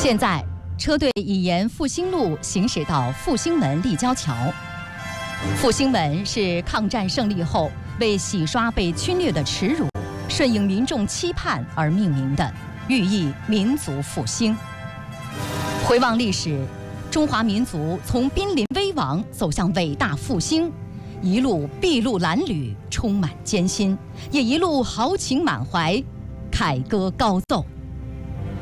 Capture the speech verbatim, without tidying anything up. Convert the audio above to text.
现在，车队已沿复兴路行驶到复兴门立交桥。复兴门是抗战胜利后为洗刷被侵略的耻辱，顺应民众期盼而命名的，寓意民族复兴。回望历史，中华民族从濒临危亡走向伟大复兴，一路筚路蓝缕，充满艰辛，也一路豪情满怀，凯歌高奏。